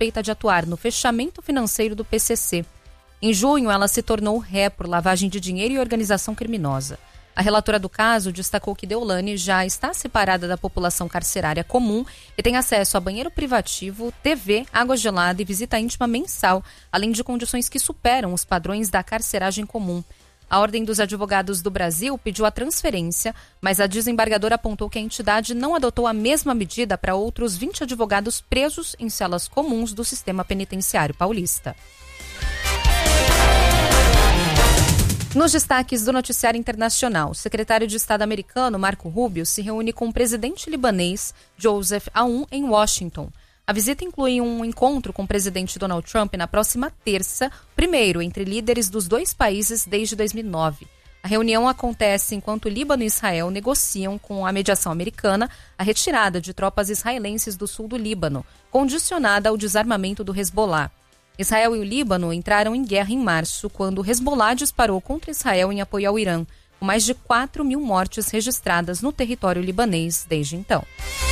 suspeita de atuar no fechamento financeiro do PCC. Em junho, ela se tornou ré por lavagem de dinheiro e organização criminosa. A relatora do caso destacou que Deolane já está separada da população carcerária comum e tem acesso a banheiro privativo, TV, água gelada e visita íntima mensal, além de condições que superam os padrões da carceragem comum. A Ordem dos Advogados do Brasil pediu a transferência, mas a desembargadora apontou que a entidade não adotou a mesma medida para outros 20 advogados presos em celas comuns do sistema penitenciário paulista. Nos destaques do noticiário internacional, o secretário de Estado americano Marco Rubio se reúne com o presidente libanês Joseph Aoun em Washington. A visita inclui um encontro com o presidente Donald Trump na próxima terça, primeiro entre líderes dos dois países desde 2009. A reunião acontece enquanto Líbano e Israel negociam com a mediação americana a retirada de tropas israelenses do sul do Líbano, condicionada ao desarmamento do Hezbollah. Israel e o Líbano entraram em guerra em março, quando o Hezbollah disparou contra Israel em apoio ao Irã, com mais de 4.000 mortes registradas no território libanês desde então.